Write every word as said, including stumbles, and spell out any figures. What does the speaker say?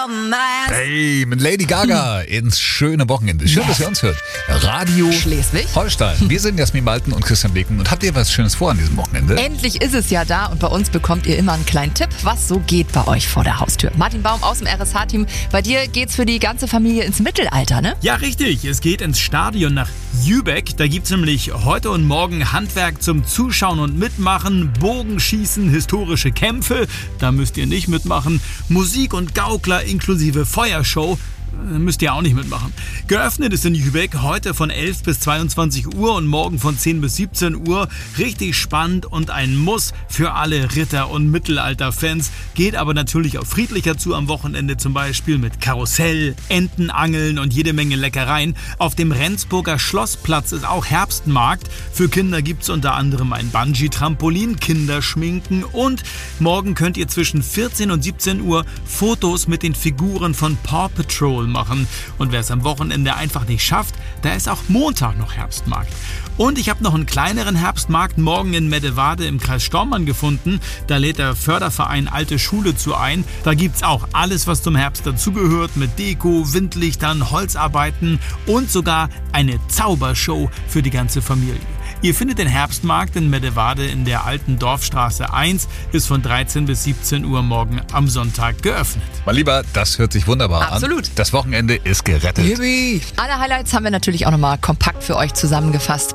Hey, mit Lady Gaga ins schöne Wochenende. Schön, dass ihr uns hört. Radio Schleswig-Holstein. Wir sind Jasmin Balten und Christian Becken. Und habt ihr was Schönes vor an diesem Wochenende? Endlich ist es ja da und bei uns bekommt ihr immer einen kleinen Tipp, was so geht bei euch vor der Haustür. Martin Baum aus dem R S H-Team. Bei dir geht's für die ganze Familie ins Mittelalter, ne? Ja, richtig. Es geht ins Stadion nach Jübeck. Da gibt's nämlich heute und morgen Handwerk zum Zuschauen und Mitmachen, Bogenschießen, historische Kämpfe. Da müsst ihr nicht mitmachen. Musik und Gaukler inklusive Feuershow. Müsst ihr auch nicht mitmachen. Geöffnet ist in Jübeck heute von elf bis zweiundzwanzig Uhr und morgen von zehn bis siebzehn Uhr. Richtig spannend und ein Muss für alle Ritter- und Mittelalter-Fans. Geht aber natürlich auch friedlicher zu am Wochenende, zum Beispiel mit Karussell, Entenangeln und jede Menge Leckereien. Auf dem Rendsburger Schlossplatz ist auch Herbstmarkt. Für Kinder gibt es unter anderem ein Bungee-Trampolin, Kinderschminken und morgen könnt ihr zwischen vierzehn und siebzehn Uhr Fotos mit den Figuren von Paw Patrol machen. Und wer es am Wochenende einfach nicht schafft, da ist auch Montag noch Herbstmarkt. Und ich habe noch einen kleineren Herbstmarkt morgen in Meddewade im Kreis Stormann gefunden. Da lädt der Förderverein Alte Schule zu ein. Da gibt's auch alles, was zum Herbst dazugehört, mit Deko, Windlichtern, Holzarbeiten und sogar eine Zaubershow für die ganze Familie. Ihr findet den Herbstmarkt in Meddewade in der alten Dorfstraße eins, ist von dreizehn bis siebzehn Uhr morgen am Sonntag geöffnet. Mein Lieber, das hört sich wunderbar an. Absolut. Das Wochenende ist gerettet. Yippie. Alle Highlights haben wir natürlich auch nochmal kompakt für euch zusammengefasst